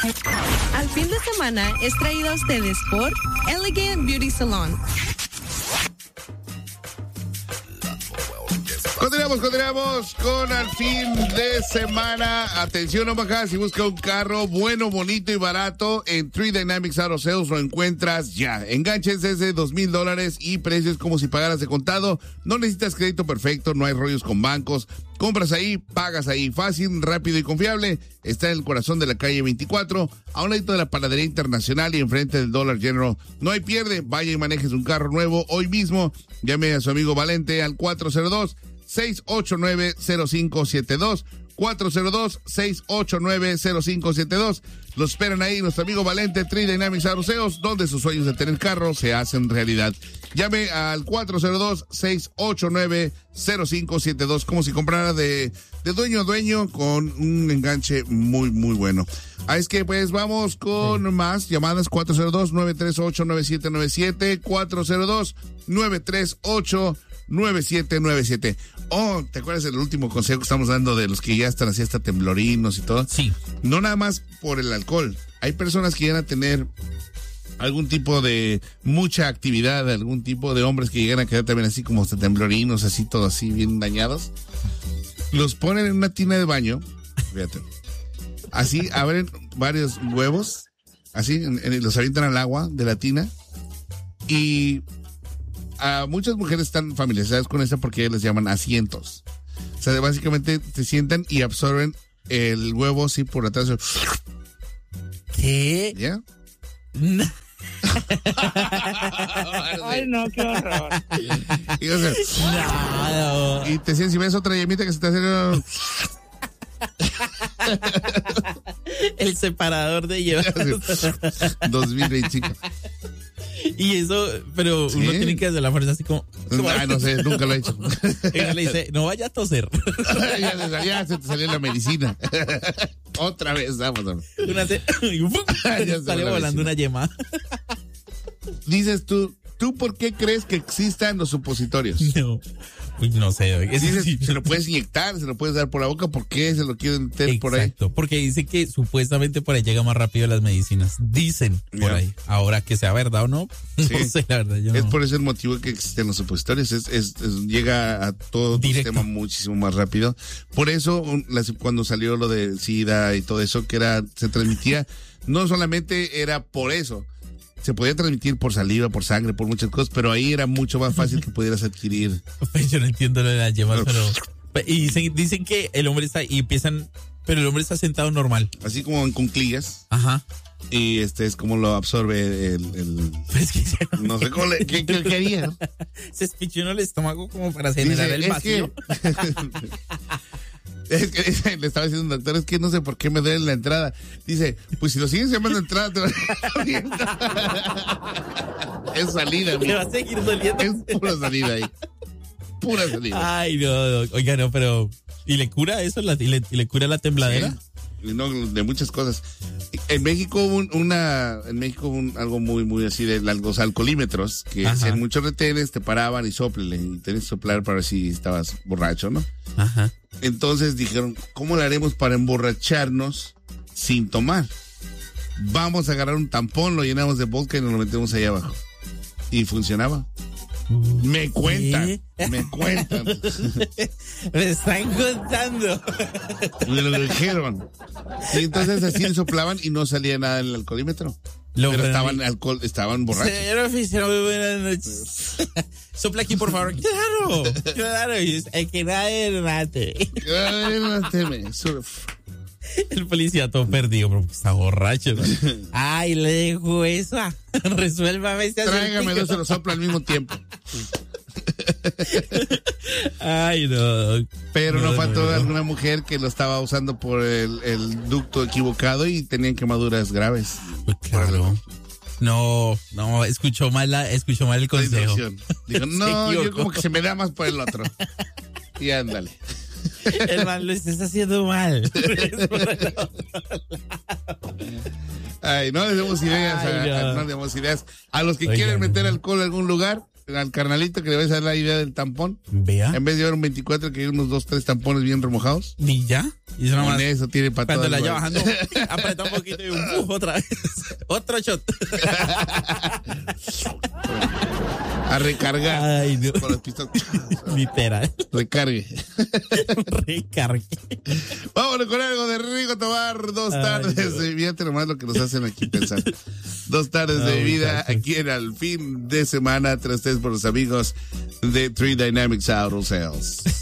Al fin de semana es traído a ustedes por Elegant Beauty Salon. Continuamos con al fin de semana. Atención, Omaha, si busca un carro bueno, bonito y barato, en 3 Dynamics Auto Sales lo encuentras ya. Enganches desde $2,000 y precios como si pagaras de contado. No necesitas crédito perfecto, no hay rollos con bancos. Compras ahí, pagas ahí, fácil, rápido y confiable. Está en el corazón de la calle 24, a un ladito de la Panadería Internacional y enfrente del Dollar General. No hay pierde, vaya y manejes un carro nuevo hoy mismo. Llame a su amigo Valente al 402-689-0572. 402-689-0572. Los esperan ahí, nuestro amigo Valente, 3 Dynamics Auto Sales, donde sus sueños de tener carro se hacen realidad. Llame al 402-689-0572, como si comprara de dueño a dueño con un enganche muy, muy bueno. Es que pues vamos con más llamadas. 402-938-9797, 402-938-9797. Oh, ¿te acuerdas del último consejo que estamos dando de los que ya están así hasta temblorinos y todo? Sí. No nada más por el alcohol. Hay personas que llegan a tener algún tipo de mucha actividad, algún tipo de hombres que llegan a quedar también así como hasta temblorinos, así todo así bien dañados. Los ponen en una tina de baño, fíjate. Así abren varios huevos, así los avientan al agua de la tina y muchas mujeres están familiarizadas con esto porque les llaman asientos. O sea, básicamente te sientan y absorben el huevo así por atrás. ¿Qué? ¿Ya? No. Ay, no, qué horror. Y, o sea, No. y te sientes, si ves otra llamita que se te hace... El separador de llevar. 2025. Y eso, pero ¿Sí? uno tiene que hacer la fuerza así como... No sé, nunca lo he hecho. Y uno le dice, no vaya a toser. ya se te salió la medicina. Otra vez, vamos. Una y ¡pum! Ya Sale volando una yema. Dices ¿tú por qué crees que existan los supositorios? No, uy, no sé. Dices, se lo puedes inyectar, se lo puedes dar por la boca, ¿por qué se lo quieren meter por ahí? Exacto, porque dicen que supuestamente por ahí llega más rápido las medicinas. Dicen por Ya. ahí. Ahora que sea verdad o no, Sí. no sé, la verdad. Yo Es no. por eso el motivo que existen los supositorios. Llega a todo tu Directo. sistema muchísimo más rápido. Por eso, cuando salió lo de SIDA y todo eso, que se transmitía, no solamente era por eso. Se podía transmitir por saliva, por sangre, por muchas cosas, pero ahí era mucho más fácil que pudieras adquirir. Pues yo no entiendo lo de las yemas, pero... Y dicen que el hombre está... Y empiezan... Pero el hombre está sentado normal. Así como en cuclillas. Ajá. Y es como lo absorbe el Pero es que no sé cómo ¿qué quería, ¿no? se espichó el estómago como para generar el vacío. Es que le estaba diciendo un doctor, es que no sé por qué me duele la entrada. Dice, pues si lo sigues llamando entrada, te va a... Es salida, Te va a seguir doliendo. es pura salida ahí. Pura salida. Ay, no. Oiga, no, pero... ¿Y le cura eso? ¿Y le cura la tembladera? Sí. No, de muchas cosas. En México hubo algo muy, muy así de los alcoholímetros, que Ajá. hacían muchos retenes, te paraban y sóplele, y tenías que soplar para ver si estabas borracho, ¿no? Ajá. Entonces dijeron, ¿cómo le haremos para emborracharnos sin tomar? Vamos a agarrar un tampón, lo llenamos de vodka y nos lo metemos ahí abajo. Y funcionaba. Me cuentan. Me están contando. Me lo dijeron. Y entonces así le soplaban y no salía nada en el alcoholímetro. Pero estaban borrachos. Señor oficial, muy buenas noches. Sopla aquí, por favor. Claro. Y el que nadie mate. El policía todo perdido, pero está borracho, ¿no? Ay, le dejo eso. Resuélvame este asunto. Tráigame dos, se lo sopla al mismo tiempo. Ay, no. Pero no faltó alguna mujer que lo estaba usando por el ducto equivocado y tenían quemaduras graves. Pues claro. No, escuchó mal el consejo. Dijo, no, yo como que se me da más por el otro. Y ándale. Hermano, lo estás haciendo mal. Ay, no le demos ideas, no le demos ideas. A los que quieren meter alcohol a algún lugar, al carnalito que le vais a dar la idea del tampón. Vea. En vez de llevar un 24, que hay unos 2, 3 tampones bien remojados. Ni ya. Y eso Con nomás, eso tiene para cuando todo la el lleva cuerpo. bajando, aprieta un poquito y otra vez. Otro shot. A recargar. Ay, Dios. Con los pistolas. Literal. Recargue. Recargue. Vámonos con algo de Rigo Tobar. 2 tardes de vida. Nomás lo que nos hacen aquí pensar. 2 tardes de vida aquí en el fin de semana. Tras 3 por los amigos de Three Dynamics Auto Sales.